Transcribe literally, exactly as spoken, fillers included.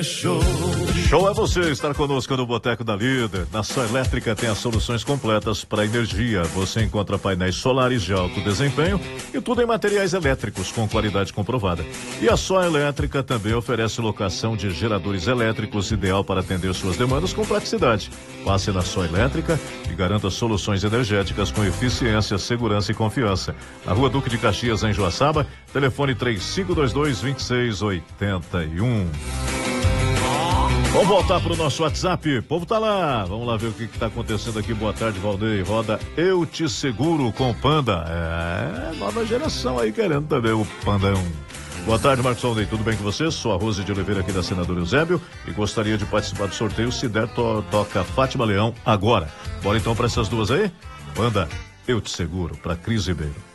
é show. Show é você estar conosco no Boteco da Líder. Na Só Elétrica tem as soluções completas para energia. Você encontra painéis solares de alto desempenho e tudo em materiais elétricos com qualidade comprovada. E a Só Elétrica também oferece locação de geradores elétricos, ideal para atender suas demandas com praticidade. Passe na Só Elétrica e garanta soluções energéticas com eficiência, segurança e confiança. Na Rua Duque de Caxias, em Joaçaba, telefone três cinco dois dois, dois seis oito um. Vamos voltar pro nosso WhatsApp. O povo tá lá. Vamos lá ver o que que tá acontecendo aqui. Boa tarde, Valdeir. Roda Eu Te Seguro com Panda. É, nova geração aí querendo também o Pandão. Boa tarde, Marcos Valdeir. Tudo bem com você? Sou a Rose de Oliveira aqui da Senadora Eusébio e gostaria de participar do sorteio. Se der, to toca Fátima Leão agora. Bora então pra essas duas aí? Panda, Eu Te Seguro, pra Cris Ribeiro.